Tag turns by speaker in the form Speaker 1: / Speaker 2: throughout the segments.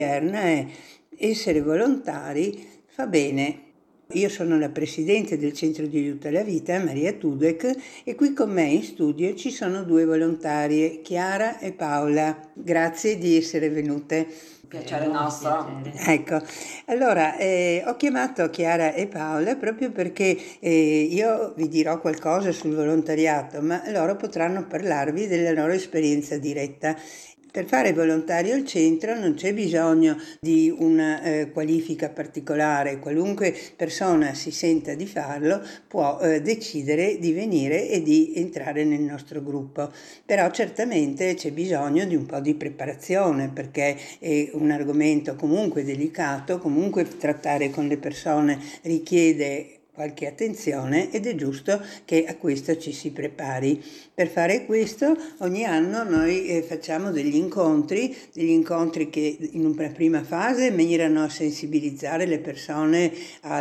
Speaker 1: odierna è essere volontari fa bene. Io sono la presidente del Centro di Aiuto alla Vita, Maria Tudek, e qui con me in studio ci sono 2 volontarie, Chiara e Paola. Grazie di essere venute.
Speaker 2: Piacere nostro.
Speaker 1: Ecco, allora ho chiamato Chiara e Paola proprio perché io vi dirò qualcosa sul volontariato, ma loro potranno parlarvi della loro esperienza diretta. Per fare volontario al centro non c'è bisogno di una qualifica particolare, qualunque persona si senta di farlo può decidere di venire e di entrare nel nostro gruppo, però certamente c'è bisogno di un po' di preparazione perché è un argomento comunque delicato, comunque trattare con le persone richiede qualche attenzione ed è giusto che a questo ci si prepari. Per fare questo ogni anno noi facciamo degli incontri che in una prima fase mirano a sensibilizzare le persone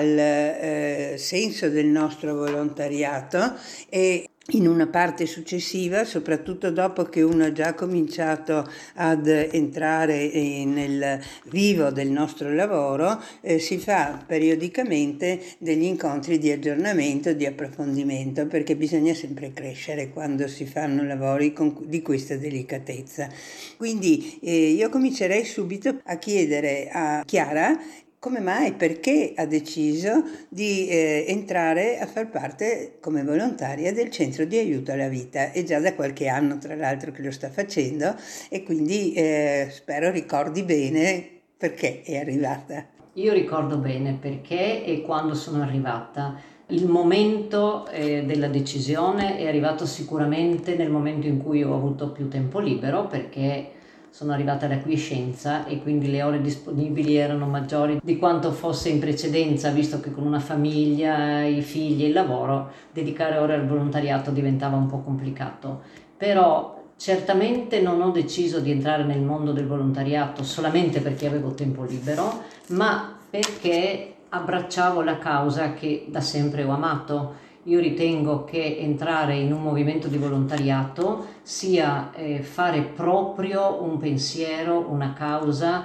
Speaker 1: al senso del nostro volontariato e in una parte successiva, soprattutto dopo che uno ha già cominciato ad entrare nel vivo del nostro lavoro, si fa periodicamente degli incontri di aggiornamento, di approfondimento, perché bisogna sempre crescere quando si fanno lavori di questa delicatezza. Quindi io comincerei subito a chiedere a Chiara come mai, perché ha deciso di entrare a far parte come volontaria del Centro di Aiuto alla Vita. È già da qualche anno, tra l'altro, che lo sta facendo e quindi spero ricordi bene perché è arrivata.
Speaker 2: Io ricordo bene perché e quando sono arrivata. Il momento della decisione è arrivato sicuramente nel momento in cui ho avuto più tempo libero, perché sono arrivata alla quiescenza e quindi le ore disponibili erano maggiori di quanto fosse in precedenza, visto che con una famiglia, i figli e il lavoro, dedicare ore al volontariato diventava un po' complicato. Però certamente non ho deciso di entrare nel mondo del volontariato solamente perché avevo tempo libero, ma perché abbracciavo la causa che da sempre ho amato. Io ritengo che entrare in un movimento di volontariato sia fare proprio un pensiero, una causa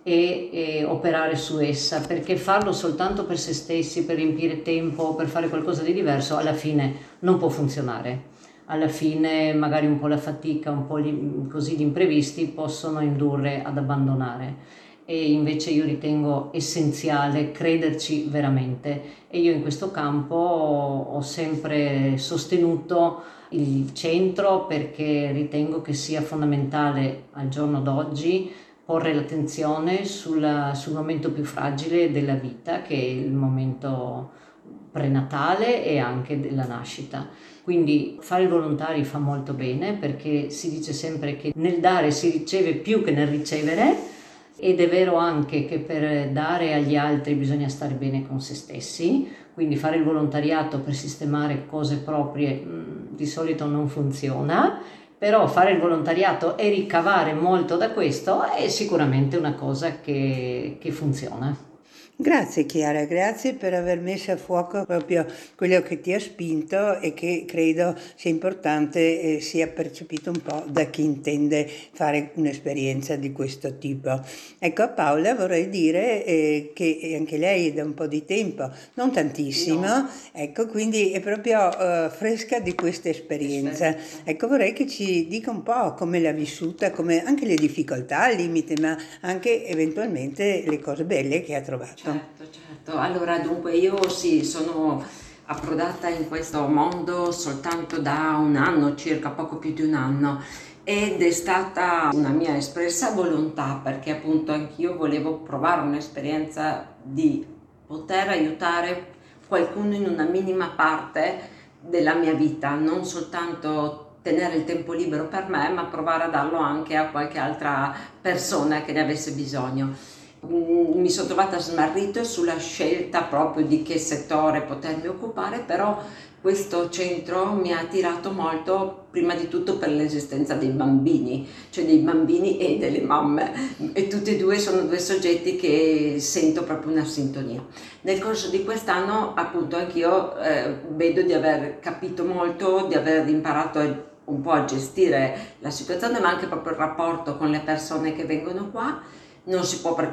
Speaker 2: e operare su essa, perché farlo soltanto per se stessi, per riempire tempo, per fare qualcosa di diverso, alla fine non può funzionare. Alla fine magari un po' la fatica, un po' così gli imprevisti possono indurre ad abbandonare, e invece io ritengo essenziale crederci veramente, e io in questo campo ho sempre sostenuto il centro perché ritengo che sia fondamentale al giorno d'oggi porre l'attenzione sul momento più fragile della vita, che è il momento prenatale e anche della nascita. Quindi fare il volontario fa molto bene, perché si dice sempre che nel dare si riceve più che nel ricevere, ed è vero anche che per dare agli altri bisogna stare bene con se stessi, quindi fare il volontariato per sistemare cose proprie di solito non funziona, però fare il volontariato e ricavare molto da questo è sicuramente una cosa che funziona.
Speaker 1: Grazie Chiara, grazie per aver messo a fuoco proprio quello che ti ha spinto e che credo sia importante sia percepito un po' da chi intende fare un'esperienza di questo tipo. Ecco, a Paola vorrei dire che anche lei è da un po' di tempo, non tantissimo,
Speaker 2: No.
Speaker 1: ecco, quindi è proprio fresca di questa esperienza. Ecco, vorrei che ci dica un po' come l'ha vissuta, come anche le difficoltà al limite, ma anche eventualmente le cose belle che ha trovato.
Speaker 3: Certo, certo. Allora, dunque, io sì, sono approdata in questo mondo soltanto da un anno, circa poco più di un anno, ed è stata una mia espressa volontà, perché appunto anch'io volevo provare un'esperienza di poter aiutare qualcuno in una minima parte della mia vita, non soltanto tenere il tempo libero per me, ma provare a darlo anche a qualche altra persona che ne avesse bisogno. Mi sono trovata smarrita sulla scelta proprio di che settore potermi occupare, però questo centro mi ha attirato molto, prima di tutto per l'esistenza dei bambini, cioè dei bambini e delle mamme, e tutti e due sono due soggetti che sento proprio una sintonia. Nel corso di quest'anno, appunto, anch'io vedo di aver capito molto, di aver imparato un po' a gestire la situazione, ma anche proprio il rapporto con le persone che vengono qua. non si può